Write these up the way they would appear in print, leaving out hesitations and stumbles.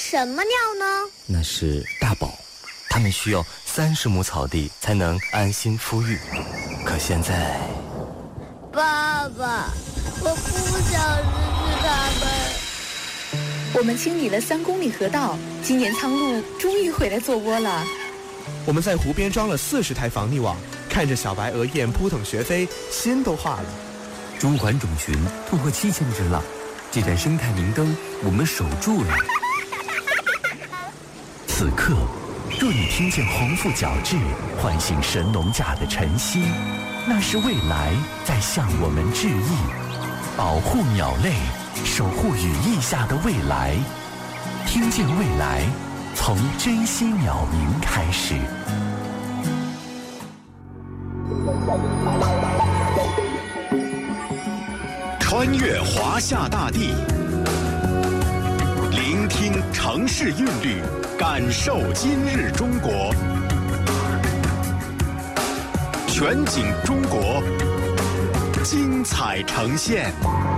什么鸟呢？ 那是大宝，它们需要30亩草地才能安心孵育。可现在， 爸爸，我不想失去它们。 我们清理了3公里河道，今年苍鹭终于回来做窝了。 我们在湖边装了40台防溺网，看着小白鹅雁扑腾学飞，心都化了。 中环种群突破7000只了，这盏生态明灯我们守住了。此刻，若你听见鸿鹄角徵唤醒神农架的晨曦，那是未来在向我们致意。保护鸟类，守护羽翼下的未来，听见未来，从珍惜鸟鸣开始。 穿越华夏大地，聆听城市韵律，感受今日中国。全景中国，精彩呈现。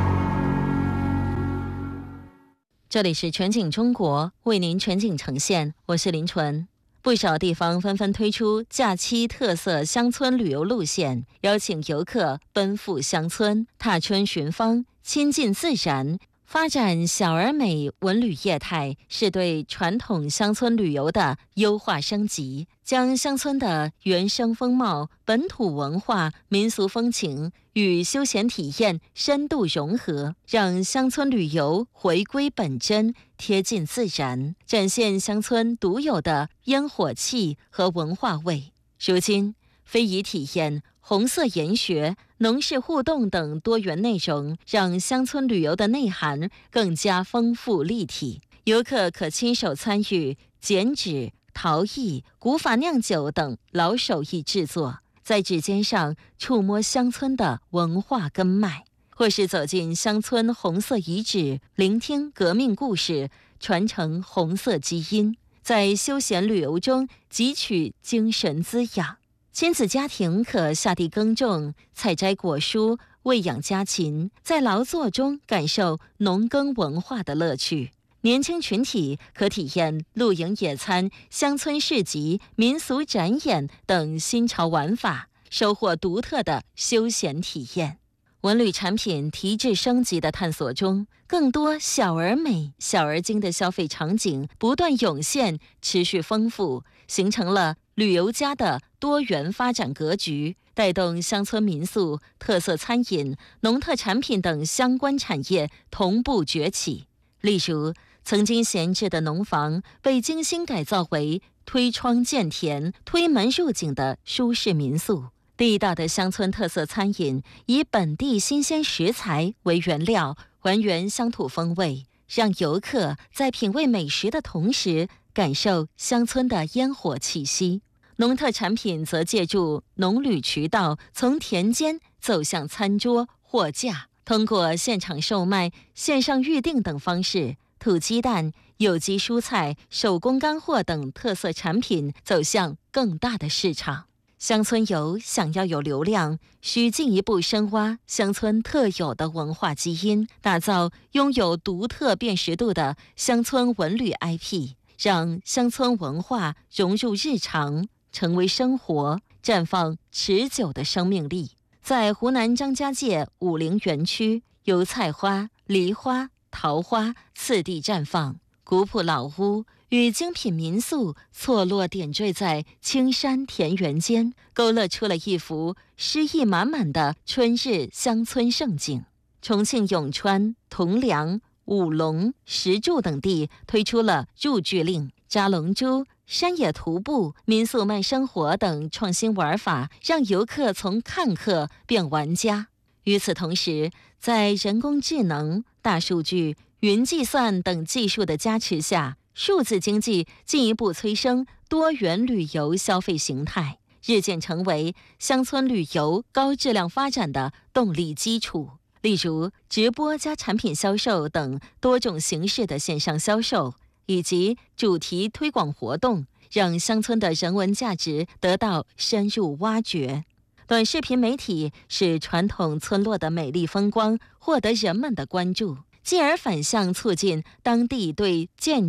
这里是全景中国，为您全景呈现，我是林纯。不少地方纷纷推出假期特色乡村旅游路线，邀请游客奔赴乡村，踏春寻芳，亲近自然。发展小而美文旅业态是对传统乡村旅游的优化升级，将乡村的原生风貌、本土文化、民俗风情与休闲体验深度融合，让乡村旅游回归本真，贴近自然，展现乡村独有的烟火气和文化味。如今，非遗体验、红色研学、农事互动等多元内容，让乡村旅游的内涵更加丰富立体。游客可亲手参与剪纸、陶艺、古法酿酒等老手艺制作，在指尖上触摸乡村的文化根脉，或是走进乡村红色遗址，聆听革命故事，传承红色基因，在休闲旅游中汲取精神滋养。亲子家庭可下地耕种，采摘果蔬，喂养家禽，在劳作中感受农耕文化的乐趣。年轻群体可体验露营野餐、乡村市集、民俗展演等新潮玩法，收获独特的休闲体验。文旅产品提质升级的探索中，更多小而美、小而精的消费场景不断涌现，持续丰富，形成了旅游家的多元发展格局，带动乡村民宿、特色餐饮、农特产品等相关产业同步崛起。例如，曾经闲置的农房被精心改造为推窗见田、推门入景的舒适民宿。地道的乡村特色餐饮，以本地新鲜食材为原料，还原乡土风味，让游客在品味美食的同时，感受乡村的烟火气息。农特产品则借助农旅渠道，从田间走向餐桌、货架，通过现场售卖、线上预订等方式，土鸡蛋、有机蔬菜、手工干货等特色产品走向更大的市场。乡村游想要有流量，需进一步深挖乡村特有的文化基因，打造拥有独特辨识度的乡村文旅 IP， 让乡村文化融入日常，成为生活，绽放持久的生命力。在湖南张家界武陵园区，油菜花、梨花、桃花次第绽放，古朴老屋与精品民宿错落点缀在青山田园间，勾勒出了一幅诗意满满的春日乡村盛景。重庆永川、铜梁、武隆、石柱等地推出了入剧令、扎龙珠、山野徒步、民宿慢生活等创新玩法，让游客从看客变玩家。与此同时，在人工智能、大数据、云计算等技术的加持下，数字经济进一步催生多元旅游消费形态，日渐成为乡村旅游高质量发展的动力基础。例如，直播加产品销售等多种形式的线上销售，以及主题推广活动，让乡村的人文价值得到深入挖掘。短视频媒体使传统村落的美丽风光获得人们的关注，进而反向促进当地对建